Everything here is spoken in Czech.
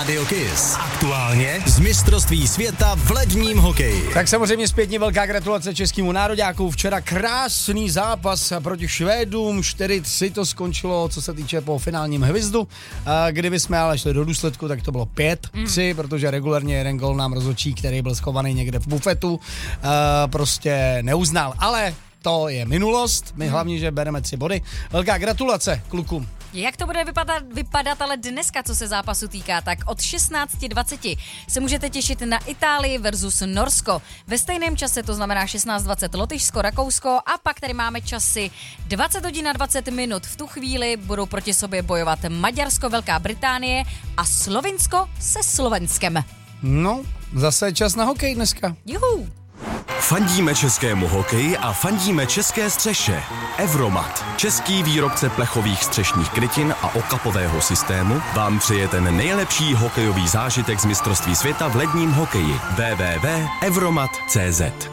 Rádio Kiss. Aktuálně z mistrovství světa v ledním hokeji. Tak samozřejmě zpětně velká gratulace českému nároďáku. Včera krásný zápas proti Švédům. 4-3 to skončilo, co se týče po finálním hvizdu. Kdyby jsme ale šli do důsledku, tak to bylo 5-3, protože regulárně jeden gol nám rozhodčí, který byl schovaný někde v bufetu, prostě neuznal. Ale to je minulost, my hlavně, že bereme 3 body. Velká gratulace klukům. Jak to bude vypadat ale dneska, co se zápasu týká, tak od 16:20 se můžete těšit na Itálii versus Norsko. Ve stejném čase, to znamená 16:20 Lotyšsko, Rakousko a pak tady máme časy 20 hodin a 20 minut. V tu chvíli budou proti sobě bojovat Maďarsko, Velká Británie a Slovinsko se Slovenskem. No, zase čas na hokej dneska. Juhu. Fandíme českému hokeji a fandíme české střeše. Evromat, český výrobce plechových střešních krytin a okapového systému, vám přeje ten nejlepší hokejový zážitek z mistrovství světa v ledním hokeji. www.evromat.cz